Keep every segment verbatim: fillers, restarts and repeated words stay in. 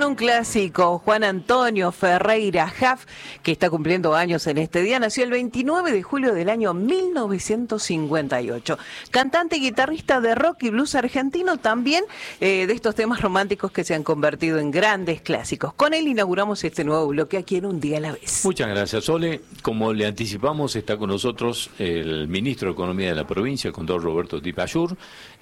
Un clásico, Juan Antonio Ferreira Jaf, que está cumpliendo años en este día, nació el veintinueve de julio del año mil novecientos cincuenta y ocho. Cantante y guitarrista de rock y blues argentino, también eh, de estos temas románticos que se han convertido en grandes clásicos. Con él inauguramos este nuevo bloque aquí en Un Día a la Vez. Muchas gracias, Sole. Como le anticipamos, está con nosotros el ministro de Economía de la provincia, el contador Roberto Tipayur,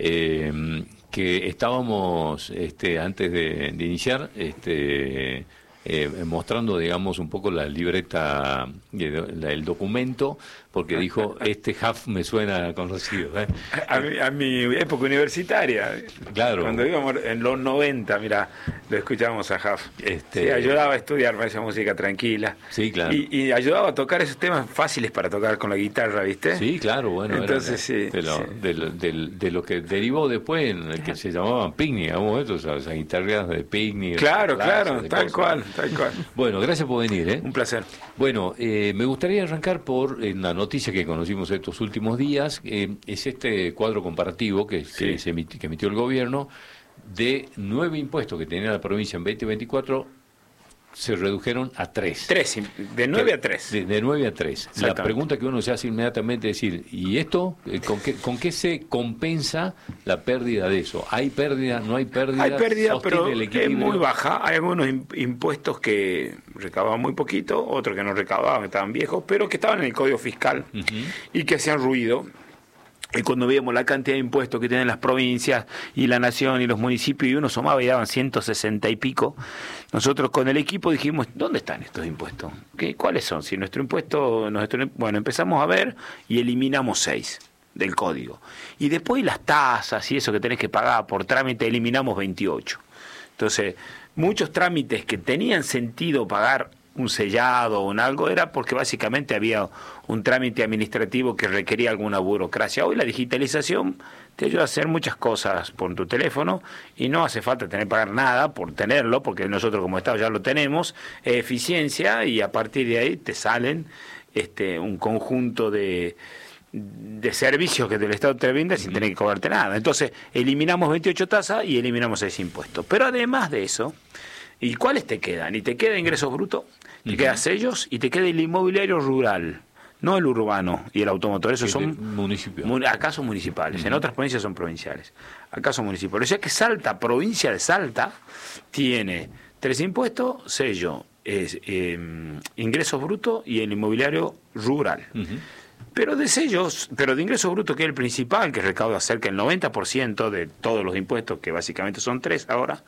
eh, que estábamos, este, antes de, de iniciar, este, eh, mostrando, digamos, un poco la libreta, la, el documento, porque dijo, este Jaf me suena conocido. ¿eh? A, mi, a mi época universitaria, claro. Cuando íbamos en los noventa, mira, lo escuchábamos a Jaf. Este... Sí, ayudaba a estudiar esa música tranquila. Sí, claro. Y, y ayudaba a tocar esos temas fáciles para tocar con la guitarra, ¿viste? Sí, claro, bueno. Entonces, era, sí, de, lo, sí. De, lo, de, de lo que derivó después, en el que se llamaban picnic, digamos, estos, esas guitarras de picnic. Claro, clases, claro, tal cosas. cual, tal cual. Bueno, gracias por venir, ¿eh? Un placer. Bueno, eh, me gustaría arrancar por eh, una noticia que conocimos estos últimos días, eh, es este cuadro comparativo que, sí. que, se emitió, que emitió el gobierno de nueve impuestos que tenía la provincia en veinte veinticuatro, se redujeron a tres. Tres, de nueve a tres. De, de nueve a tres. La pregunta que uno se hace inmediatamente es decir, ¿y esto? ¿Con qué, con qué se compensa la pérdida de eso? ¿Hay pérdida? ¿No hay pérdida? Hay pérdida, pero es muy baja. Hay algunos impuestos que recababan muy poquito, otros que no recababan, que estaban viejos, pero que estaban en el Código Fiscal uh-huh. y que hacían ruido. Y cuando veíamos la cantidad de impuestos que tienen las provincias y la nación y los municipios, y uno sumaba y daban ciento sesenta y pico, nosotros con el equipo dijimos, ¿dónde están estos impuestos? ¿Qué, ¿Cuáles son? Si nuestro impuesto, nuestro, bueno, empezamos a ver y eliminamos seis del código. Y después las tasas y eso que tenés que pagar por trámite, eliminamos veintiocho. Entonces, muchos trámites que tenían sentido pagar un sellado o un algo, era porque básicamente había un trámite administrativo que requería alguna burocracia. Hoy la digitalización te ayuda a hacer muchas cosas por tu teléfono y no hace falta tener que pagar nada por tenerlo, porque nosotros como Estado ya lo tenemos, es eficiencia y a partir de ahí te salen este un conjunto de de servicios que el Estado te brinda sin tener que cobrarte nada. Entonces eliminamos veintiocho tasas y eliminamos ese impuesto. Pero además de eso, ¿y cuáles te quedan? Y te queda ingresos brutos, te uh-huh. queda sellos y te queda el inmobiliario rural, no el urbano y el automotor. Esos son municipios. Mun, acá son municipales, uh-huh. en otras provincias son provinciales. Acá son municipales. O sea que Salta, provincia de Salta, tiene tres impuestos, sello, es, eh, ingresos brutos y el inmobiliario rural. Uh-huh. Pero de sellos, pero de ingresos brutos, que es el principal, que recauda cerca del noventa por ciento de todos los impuestos, que básicamente son tres ahora.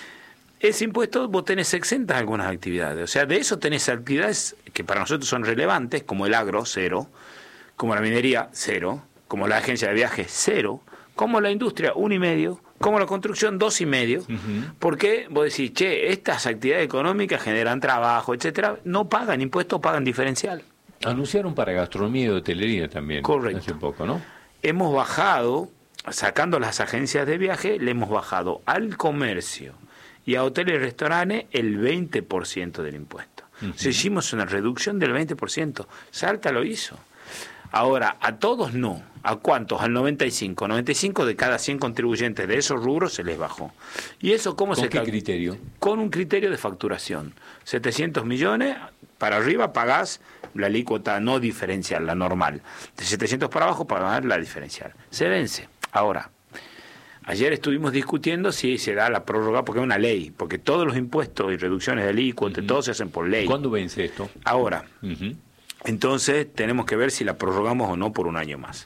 Ese impuesto vos tenés exentas algunas actividades, o sea, de eso tenés actividades que para nosotros son relevantes, como el agro, cero, como la minería, cero, como la agencia de viajes, cero, como la industria, uno y medio, como la construcción, dos y medio, uh-huh. porque vos decís, che, estas actividades económicas generan trabajo, etcétera, no pagan impuestos, pagan diferencial. Anunciaron para gastronomía y hotelería también. Correcto. Hace poco, ¿no? Hemos bajado, sacando las agencias de viaje, le hemos bajado al comercio y a hoteles y restaurantes el veinte por ciento del impuesto. Uh-huh. O sea, hicimos una reducción del veinte por ciento. Salta lo hizo. Ahora, a todos no. ¿A cuántos? Al noventa y cinco. noventa y cinco de cada cien contribuyentes de esos rubros se les bajó. ¿Y eso cómo se calcula? ¿Con qué criterio? Con un criterio de facturación. setecientos millones, para arriba pagás la alícuota no diferencial, la normal. De setecientos para abajo pagás la diferencial. Se vence. Ahora, ayer estuvimos discutiendo si se da la prórroga, porque es una ley, porque todos los impuestos y reducciones de alícuota, uh-huh. todos se hacen por ley. ¿Cuándo vence esto? Ahora. Uh-huh. Entonces tenemos que ver si la prorrogamos o no por un año más.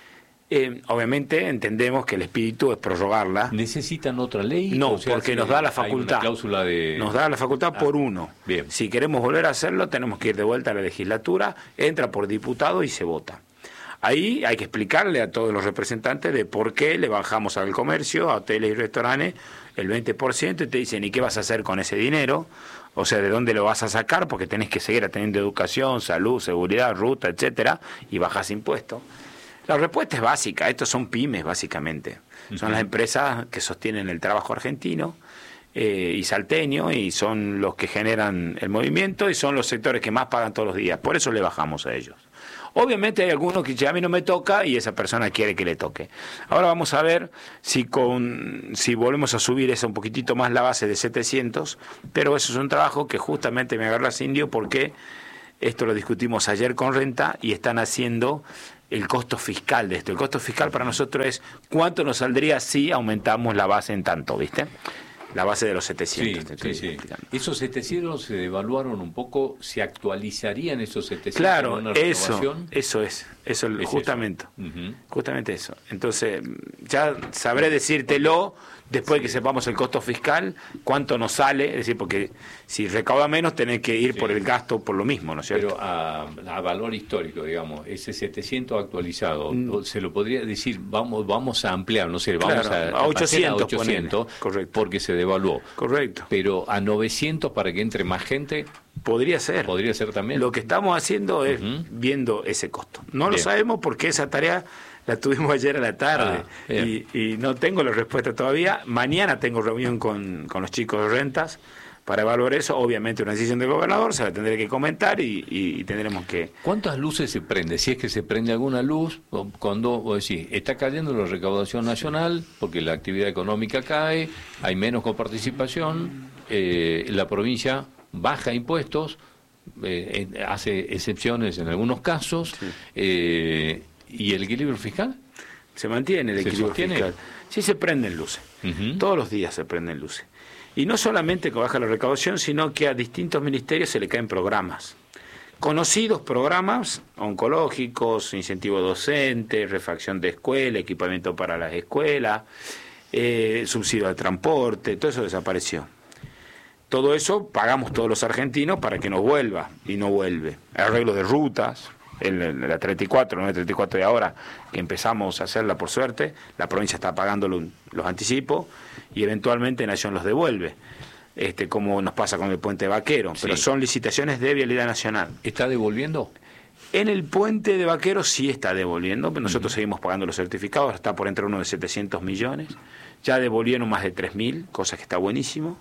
Eh, obviamente entendemos que el espíritu es prorrogarla. ¿Necesitan otra ley? No, o sea, porque nos da la facultad. Hay una cláusula de... Nos da la facultad ah, por uno. Bien. Si queremos volver a hacerlo, tenemos que ir de vuelta a la legislatura, entra por diputado y se vota. Ahí hay que explicarle a todos los representantes de por qué le bajamos al comercio, a hoteles y restaurantes, el veinte por ciento, y te dicen, ¿y qué vas a hacer con ese dinero? O sea, ¿de dónde lo vas a sacar? Porque tenés que seguir teniendo educación, salud, seguridad, ruta, etcétera, y bajás impuestos. La respuesta es básica. Estos son pymes, básicamente. Uh-huh. Son las empresas que sostienen el trabajo argentino eh, y salteño, y son los que generan el movimiento, y son los sectores que más pagan todos los días. Por eso le bajamos a ellos. Obviamente hay algunos que ya a mí no me toca y esa persona quiere que le toque. Ahora vamos a ver si con si volvemos a subir eso un poquitito más la base de setecientos, pero eso es un trabajo que justamente me agarra Indio porque esto lo discutimos ayer con Renta y están haciendo el costo fiscal de esto. El costo fiscal para nosotros es cuánto nos saldría si aumentamos la base en tanto, ¿viste? La base de los setecientos. Sí, sí, sí. Esos setecientos se devaluaron un poco, ¿se actualizarían esos setecientos? Claro, en una eso, renovación? eso es, eso es justamente, eso. Uh-huh. justamente eso. Entonces, ya sabré decírtelo después sí. de que sepamos el costo fiscal, cuánto nos sale, es decir, porque si recauda menos tenés que ir sí. por el gasto por lo mismo, ¿no es cierto? Pero a, a valor histórico, digamos, ese setecientos actualizado, mm. se lo podría decir, vamos vamos a ampliar, no sé, vamos claro, a, a ochocientos, a ochocientos correcto. Porque se devaluó. Correcto. Pero a novecientos para que entre más gente... Podría ser. Podría ser también. Lo que estamos haciendo es uh-huh. viendo ese costo. No bien. Lo sabemos porque esa tarea la tuvimos ayer a la tarde ah, y, y no tengo la respuesta todavía. Mañana tengo reunión con, con los chicos de rentas para evaluar eso. Obviamente una decisión del gobernador, se la tendré que comentar y, y, y tendremos que... ¿Cuántas luces se prende? Si es que se prende alguna luz, cuando vos decís, está cayendo la recaudación nacional porque la actividad económica cae, hay menos coparticipación, eh, la provincia baja impuestos, eh, hace excepciones en algunos casos, sí. eh, ¿y el equilibrio fiscal? Se mantiene el equilibrio fiscal. Sí se prenden luces, uh-huh. todos los días se prenden luces. Y no solamente que baja la recaudación, sino que a distintos ministerios se le caen programas. Conocidos programas oncológicos, incentivo docente, refacción de escuela, equipamiento para las escuelas, eh, subsidio al transporte, todo eso desapareció. Todo eso pagamos todos los argentinos para que nos vuelva, y no vuelve. Arreglo de rutas, el, la treinta y cuatro, no treinta y cuatro de ahora, que empezamos a hacerla por suerte, la provincia está pagando los, los anticipos, y eventualmente Nación los devuelve, este como nos pasa con el puente Vaquero, sí. Pero son licitaciones de vialidad nacional. ¿Está devolviendo? En el puente de Vaquero sí está devolviendo, pero nosotros uh-huh. seguimos pagando los certificados, está por entrar uno de setecientos millones, ya devolvieron más de tres mil, cosa que está buenísimo.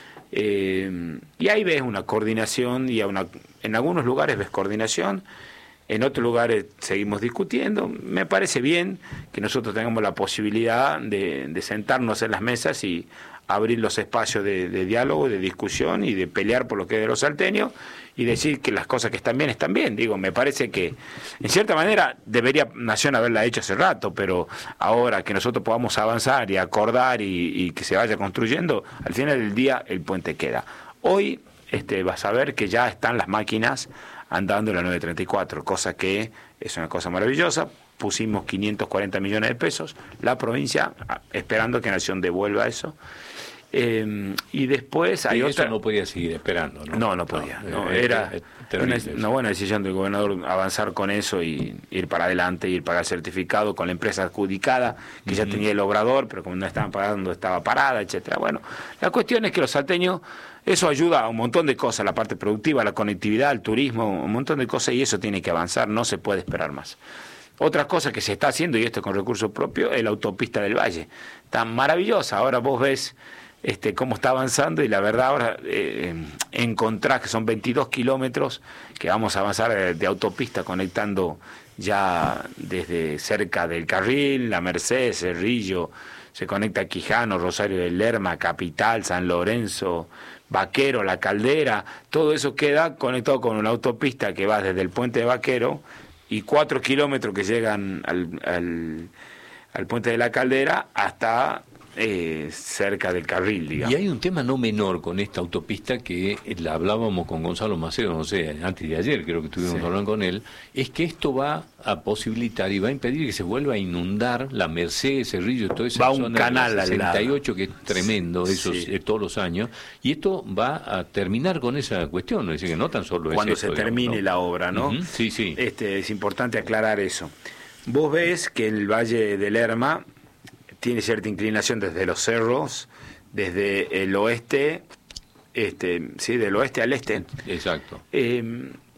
Eh, y ahí ves una coordinación y a una, en algunos lugares ves coordinación, en otros lugares seguimos discutiendo. Me parece bien que nosotros tengamos la posibilidad de, de sentarnos en las mesas y abrir los espacios de, de diálogo, de discusión y de pelear por lo que es de los salteños y decir que las cosas que están bien están bien. Digo, me parece que en cierta manera debería Nación haberla hecho hace rato, pero ahora que nosotros podamos avanzar y acordar y, y que se vaya construyendo, al final del día el puente queda. Hoy este, vas a ver que ya están las máquinas andando en la nueve treinta y cuatro, cosa que es una cosa maravillosa. Pusimos quinientos cuarenta millones de pesos, la provincia esperando que Nación devuelva eso. Eh, y después hay y otra... eso no podía seguir esperando, ¿no? No, no podía. No, no, era es, es una, una buena decisión del gobernador avanzar con eso y ir para adelante, ir pagar certificado con la empresa adjudicada, que uh-huh. ya tenía el obrador, pero como no estaban pagando estaba parada, etcétera. Bueno, la cuestión es que los salteños, eso ayuda a un montón de cosas, la parte productiva, la conectividad, el turismo, un montón de cosas, y eso tiene que avanzar, no se puede esperar más. Otra cosa que se está haciendo, y esto con recursos propios, es la autopista del Valle. Está maravillosa, ahora vos ves... Este, cómo está avanzando y la verdad ahora eh, encontrás que son veintidós kilómetros que vamos a avanzar de, de autopista conectando ya desde cerca del Carril, La Merced, Cerrillo, se conecta a Quijano, Rosario del Lerma, Capital, San Lorenzo, Vaquero, La Caldera, todo eso queda conectado con una autopista que va desde el puente de Vaquero y cuatro kilómetros que llegan al, al, al puente de La Caldera hasta... Eh, cerca del Carril, digamos. Y hay un tema no menor con esta autopista que la hablábamos con Gonzalo Macedo, no sé, antes de ayer creo que estuvimos sí. hablando con él, es que esto va a posibilitar y va a impedir que se vuelva a inundar la Merced, Cerrillo, toda esa va zona un canal del sesenta y ocho que es tremendo, sí. esos sí. eh, todos los años, y esto va a terminar con esa cuestión, es decir, que no tan solo es cuando esto, se digamos, termine ¿no? la obra, ¿no? Uh-huh. Sí, sí. Este, es importante aclarar eso. Vos ves que el Valle del Lerma tiene cierta inclinación desde los cerros, desde el oeste, este, sí, del oeste al este. Exacto. Eh,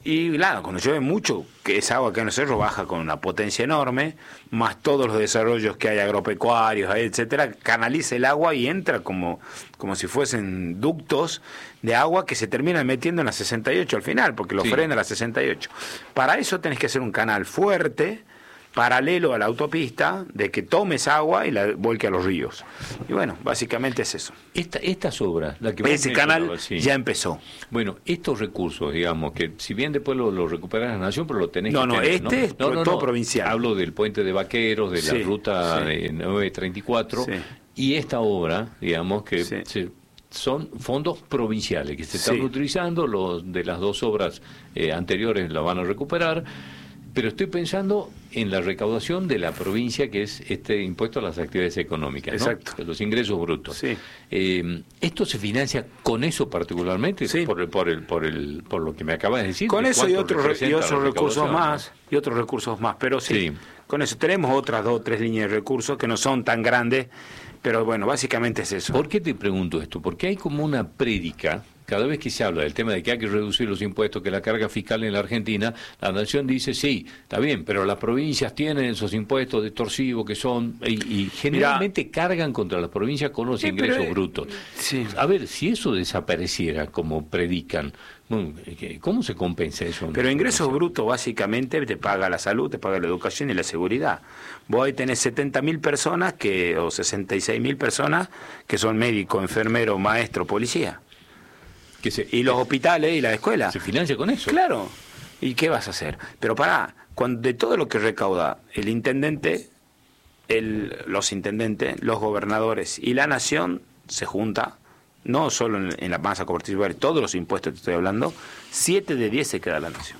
Y claro, cuando llueve mucho, que esa agua que en los cerros baja con una potencia enorme, más todos los desarrollos que hay agropecuarios, etcétera, canaliza el agua y entra como, como si fuesen ductos de agua que se terminan metiendo en la sesenta y ocho al final, porque lo sí. frena la sesenta y ocho. Para eso tenés que hacer un canal fuerte, paralelo a la autopista, de que tomes agua y la vuelque a los ríos. Y bueno, básicamente es eso. Esta, estas obras, la que ese canal sí. ya empezó. Bueno, estos recursos, digamos, que si bien después lo, lo recuperas la nación, pero lo tenés no, que no, tener, este ¿no? es no, no, todo no, provincial. Hablo del puente de Vaqueros, de sí, la ruta sí. de nueve treinta y cuatro, sí. y esta obra, digamos, que sí. se, son fondos provinciales que se están sí. utilizando, los de las dos obras eh, anteriores la van a recuperar. Pero estoy pensando en la recaudación de la provincia, que es este impuesto a las actividades económicas, ¿no? Exacto. Los ingresos brutos. Sí. Eh, ¿Esto se financia con eso particularmente? Sí. Por, el, por, el, por, el, por lo que me acabas de decir. Con de eso y otros, y otros recursos ¿no? más, y otros recursos más. Pero sí, sí, con eso tenemos otras dos o tres líneas de recursos que no son tan grandes, pero bueno, básicamente es eso. ¿Por qué te pregunto esto? Porque hay como una prédica. Cada vez que se habla del tema de que hay que reducir los impuestos, que la carga fiscal en la Argentina, la nación dice, sí, está bien, pero las provincias tienen esos impuestos extorsivos que son, y, y generalmente Mirá, cargan contra las provincias con los sí, ingresos pero, brutos. Sí. A ver, si eso desapareciera como predican, ¿cómo se compensa eso? Pero ingresos brutos básicamente te paga la salud, te paga la educación y la seguridad. Vos ahí tenés setenta mil personas, que o sesenta y seis mil personas, que son médico, enfermero, maestro, policía. Que se, y los hospitales y la escuela. ¿Se financia con eso? Claro. ¿Y qué vas a hacer? Pero pará, cuando de todo lo que recauda el intendente, el, los intendentes, los gobernadores y la nación se junta, no solo en, en la masa cooperativa, todos los impuestos que estoy hablando, siete de diez se queda a la nación.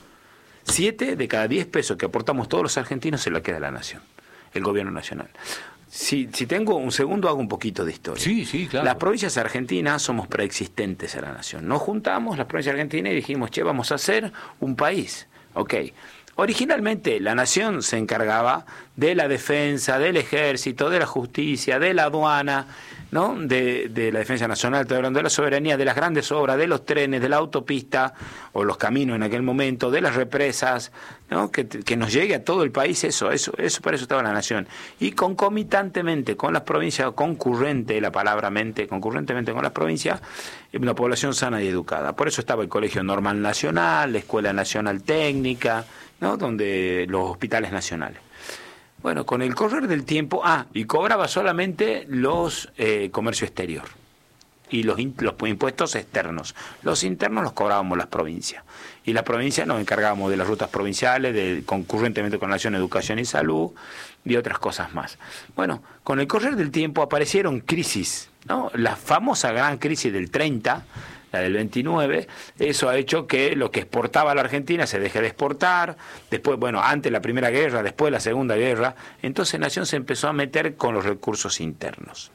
siete de cada diez pesos que aportamos todos los argentinos se la queda a la nación, el gobierno nacional. Si, si tengo un segundo, hago un poquito de historia. Sí, sí, claro. Las provincias argentinas somos preexistentes a la nación. Nos juntamos, las provincias argentinas, y dijimos, che, vamos a hacer un país. Ok. Originalmente la nación se encargaba de la defensa, del ejército, de la justicia, de la aduana, ¿no? De, de la defensa nacional, estoy hablando de la soberanía, de las grandes obras, de los trenes, de la autopista o los caminos en aquel momento, de las represas, ¿no? Que, que nos llegue a todo el país eso, eso, eso para eso estaba la nación. Y concomitantemente con las provincias, concurrente, la palabra mente, concurrentemente con las provincias, una población sana y educada. Por eso estaba el Colegio Normal Nacional, la Escuela Nacional Técnica, ¿no? Donde los hospitales nacionales. Bueno, con el correr del tiempo, ah, y cobraba solamente los eh, comercio exterior y los, los impuestos externos. Los internos los cobrábamos las provincias. Y las provincias nos encargábamos de las rutas provinciales, de, concurrentemente con la Nación, Educación y Salud, y otras cosas más. Bueno, con el correr del tiempo aparecieron crisis, ¿no? La famosa gran crisis del treinta, la del veintinueve, eso ha hecho que lo que exportaba a la Argentina se deje de exportar, después, bueno, antes la Primera Guerra, después la Segunda Guerra, entonces la Nación se empezó a meter con los recursos internos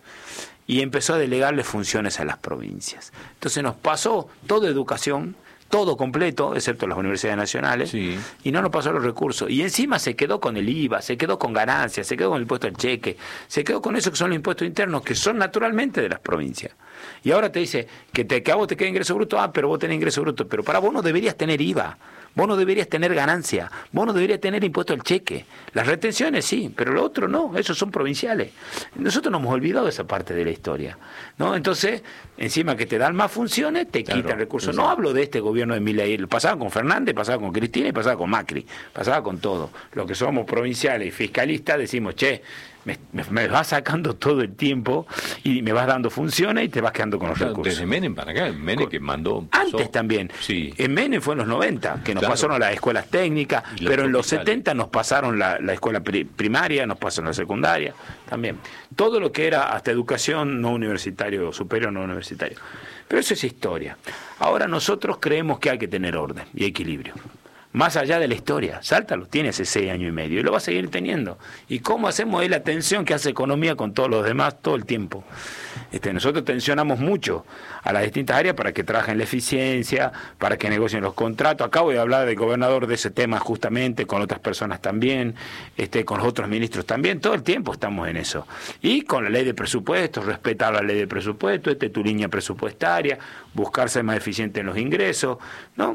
y empezó a delegarle funciones a las provincias. Entonces nos pasó toda educación, todo completo, excepto las universidades nacionales, sí. Y no nos pasó los recursos. Y encima se quedó con el I V A, se quedó con ganancias, se quedó con el impuesto al cheque, se quedó con eso que son los impuestos internos, que son naturalmente de las provincias. Y ahora te dice que, te, que a vos te queda ingreso bruto, ah, pero vos tenés ingreso bruto, pero para vos no deberías tener I V A, vos no deberías tener ganancia, vos no deberías tener impuesto al cheque. Las retenciones sí, pero lo otro no, esos son provinciales. Nosotros nos hemos olvidado de esa parte de la historia, ¿no? Entonces, encima que te dan más funciones, te claro, quitan recursos. No hablo de este gobierno de Milei, pasaba con Fernández, pasaba con Cristina y pasaba con Macri, pasaba con todo. Los que somos provinciales y fiscalistas decimos, che, Me, me, me vas sacando todo el tiempo y me vas dando funciones y te vas quedando con los claro, recursos. Desde Menem para acá, Menem que mandó... Pasó. Antes también. Sí. En Menem fue en los noventa, que nos claro. pasaron las escuelas técnicas, pero en los setenta nos pasaron la, la escuela pri, primaria, nos pasaron la secundaria, también. Todo lo que era hasta educación no universitario, superior no universitario. Pero eso es historia. Ahora nosotros creemos que hay que tener orden y equilibrio. Más allá de la historia, Salta lo tiene hace seis años y medio y lo va a seguir teniendo. ¿Y cómo hacemos? Es la tensión que hace economía con todos los demás todo el tiempo. Este, nosotros tensionamos mucho a las distintas áreas para que trabajen la eficiencia, para que negocien los contratos. Acabo de hablar del gobernador de ese tema justamente, con otras personas también, este, con los otros ministros también. Todo el tiempo estamos en eso. Y con la ley de presupuestos, respetar la ley de presupuesto, esta es tu línea presupuestaria, buscar ser más eficiente en los ingresos, ¿no?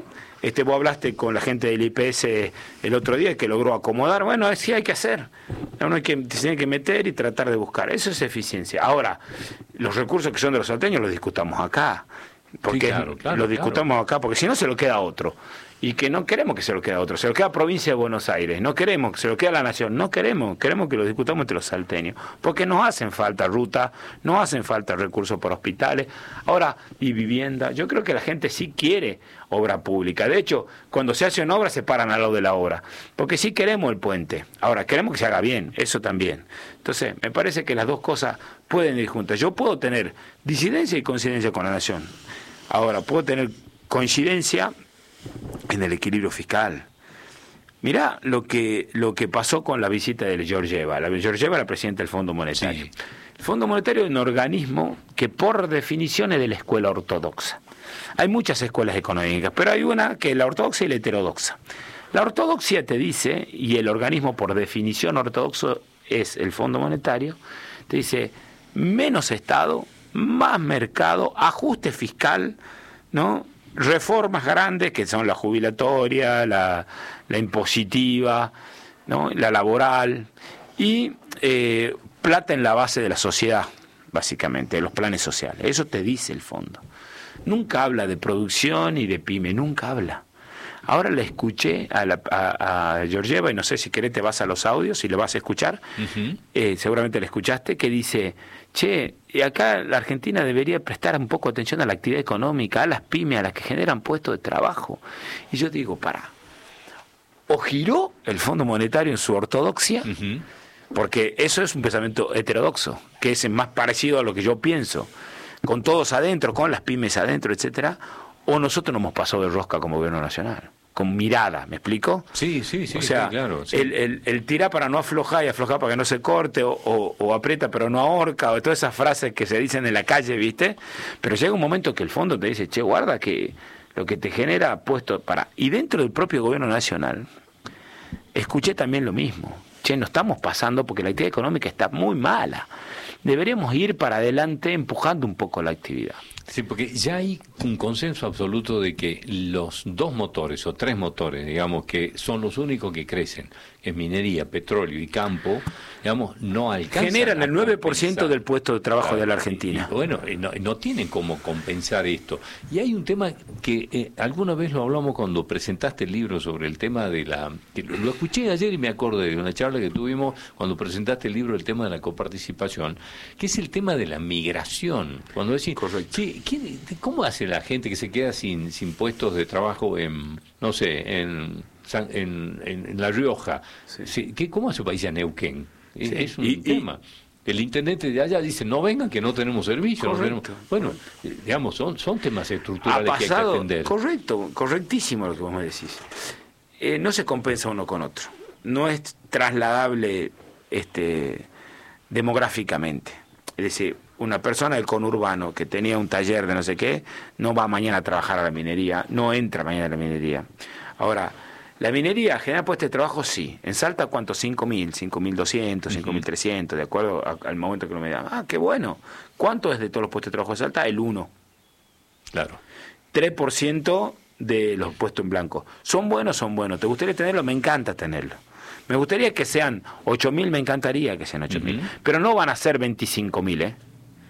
Este, vos hablaste con la gente del I P S el otro día que logró acomodar. Bueno, sí hay que hacer. Uno hay que, se tiene que meter y tratar de buscar. Eso es eficiencia. Ahora, los recursos que son de los salteños los discutamos acá. Porque sí, claro, claro, los discutamos claro. acá, porque si no se lo queda otro. Y que no queremos que se lo quede a otro, se lo queda a Provincia de Buenos Aires, no queremos que se lo quede a la Nación, no queremos, queremos que lo discutamos entre los salteños, porque nos hacen falta ruta, nos hacen falta recursos para hospitales, ahora, y vivienda. Yo creo que la gente sí quiere obra pública, de hecho, cuando se hace una obra se paran al lado de la obra, porque sí queremos el puente, ahora queremos que se haga bien, eso también. Entonces, me parece que las dos cosas pueden ir juntas. Yo puedo tener disidencia y coincidencia con la Nación, ahora puedo tener coincidencia en el equilibrio fiscal. Mirá lo que lo que pasó con la visita de Georgieva. La Georgieva era presidenta del Fondo Monetario. Sí. El Fondo Monetario es un organismo que por definición es de la escuela ortodoxa. Hay muchas escuelas económicas, pero hay una que es la ortodoxa y la heterodoxa. La ortodoxia te dice, y el organismo por definición ortodoxo es el Fondo Monetario, te dice menos Estado, más mercado, ajuste fiscal, ¿no? Reformas grandes que son la jubilatoria, la, la impositiva, ¿no? La laboral y eh, plata en la base de la sociedad, básicamente, de los planes sociales. Eso te dice el fondo. Nunca habla de producción y de pyme, nunca habla. Ahora le escuché a, la, a, a Georgieva, y no sé si querés te vas a los audios y lo vas a escuchar, uh-huh. eh, seguramente le escuchaste, que dice, che, acá la Argentina debería prestar un poco de atención a la actividad económica, a las pymes, a las que generan puestos de trabajo. Y yo digo, pará, o giró el Fondo Monetario en su ortodoxia, uh-huh. porque eso es un pensamiento heterodoxo, que es más parecido a lo que yo pienso, con todos adentro, con las pymes adentro, etcétera, o nosotros nos hemos pasado de rosca como gobierno nacional, con mirada, ¿me explico? Sí, sí, sí, o sea, sí, claro. Sí. El, el, el tira para no aflojar y aflojar para que no se corte, o, o, o aprieta pero no ahorca, o todas esas frases que se dicen en la calle, ¿viste? Pero llega un momento que el fondo te dice, che, guarda que lo que te genera puesto para... Y dentro del propio gobierno nacional, escuché también lo mismo. Che, no estamos pasando porque la actividad económica está muy mala. Deberíamos ir para adelante empujando un poco la actividad. Sí, porque ya hay un consenso absoluto de que los dos motores o tres motores, digamos, que son los únicos que crecen, que es minería, petróleo y campo, digamos, no alcanzan. Generan el nueve por ciento del puesto de trabajo claro, de la Argentina. Y, y bueno, no, no tienen cómo compensar esto. Y hay un tema que eh, alguna vez lo hablamos cuando presentaste el libro sobre el tema de la... Que lo, lo escuché ayer y me acordé de una charla que tuvimos cuando presentaste el libro, el tema de la coparticipación, que es el tema de la migración. Cuando decís, sí, ¿Quién, ¿cómo hace la gente que se queda sin, sin puestos de trabajo en, no sé, en, en, en La Rioja? Sí. ¿Qué, ¿Cómo hace un país a Neuquén? Es, sí. es un y, tema. Y... El intendente de allá dice, no vengan, que no tenemos servicio. No tenemos... Bueno, digamos, son, son temas estructurales pasado, que hay que atender. Correcto, correctísimo lo que vos me decís. Eh, no se compensa uno con otro. No es trasladable este, demográficamente. Es decir, una persona del conurbano que tenía un taller de no sé qué, no va mañana a trabajar a la minería, no entra mañana a la minería. Ahora, la minería genera puestos de trabajo, sí. En Salta, ¿cuánto? cinco mil, cinco mil doscientos, cinco mil trescientos, de acuerdo a, al momento que lo me dan. Ah, qué bueno. ¿Cuánto es de todos los puestos de trabajo de Salta? El uno. Claro. tres por ciento de los puestos en blanco. ¿Son buenos? Son buenos. ¿Te gustaría tenerlo? Me encanta tenerlo. Me gustaría que sean ocho mil, me encantaría que sean ocho mil. Uh-huh. Pero no van a ser veinticinco mil, ¿eh?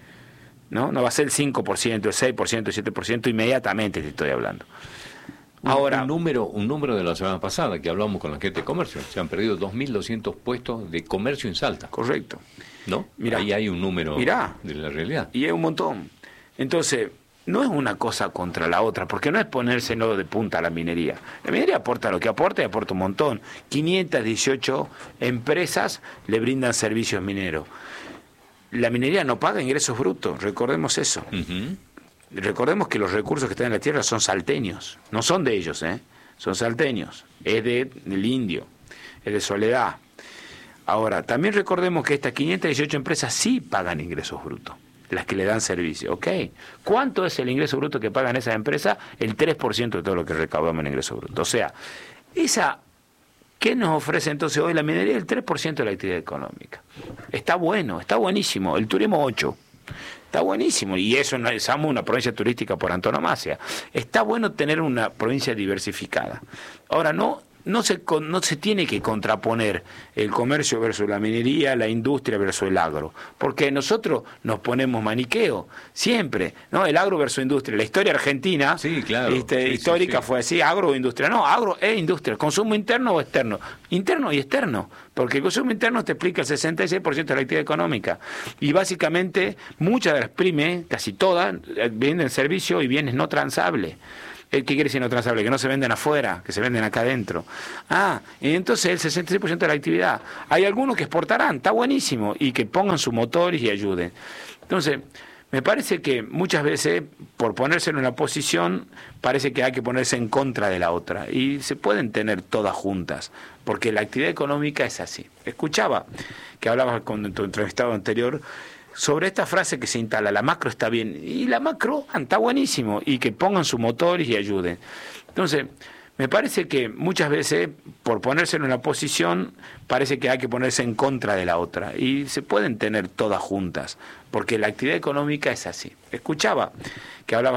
¿No? No va a ser el cinco por ciento, el seis por ciento, el siete por ciento inmediatamente te estoy hablando. Ahora, un número un número de la semana pasada que hablamos con la gente de comercio, se han perdido dos mil doscientos puestos de comercio en Salta. Correcto. ¿No? Mirá, ahí hay un número mirá, de la realidad. Y es un montón. Entonces, no es una cosa contra la otra, porque no es ponérselo de punta a la minería. La minería aporta lo que aporta y aporta un montón. quinientas dieciocho empresas le brindan servicios mineros. La minería no paga ingresos brutos, recordemos eso. Uh-huh. Recordemos que los recursos que están en la tierra son salteños, no son de ellos, ¿eh? Son salteños, es de, del indio, es de Soledad. Ahora, también recordemos que estas quinientas dieciocho empresas sí pagan ingresos brutos, las que le dan servicio, ¿ok? ¿Cuánto es el ingreso bruto que pagan esas empresas? El tres por ciento de todo lo que recaudamos en ingreso bruto. O sea, esa... ¿Qué nos ofrece entonces hoy la minería? El tres por ciento de la actividad económica. Está bueno, está buenísimo. El turismo ocho por ciento. Está buenísimo, y eso no, somos una provincia turística por antonomasia. Está bueno tener una provincia diversificada. Ahora, no no se no se tiene que contraponer el comercio versus la minería, la industria versus el agro, porque nosotros nos ponemos maniqueo siempre, ¿no? El agro versus industria. La historia argentina, sí, claro. este, sí, histórica sí, sí. fue así, agro o industria. No, agro es industria, consumo interno o externo, interno y externo, porque el consumo interno te explica el sesenta y seis por ciento de la actividad económica, y básicamente muchas de las pymes, casi todas, venden servicios y bienes no transables. ¿Qué quiere decir no transable? Que no se venden afuera, que se venden acá adentro. Ah, y entonces el sesenta y seis por ciento de la actividad. Hay algunos que exportarán, está buenísimo, y que pongan sus motores y ayuden. Entonces, me parece que muchas veces, por ponerse en una posición, parece que hay que ponerse en contra de la otra. Y se pueden tener todas juntas, porque la actividad económica es así. Escuchaba que hablabas con tu entrevistado anterior sobre esta frase que se instala, la macro está bien, y la macro está buenísimo, y que pongan sus motores y ayuden. Entonces, me parece que muchas veces, por ponerse en una posición, parece que hay que ponerse en contra de la otra, y se pueden tener todas juntas, porque la actividad económica es así. Escuchaba que hablaba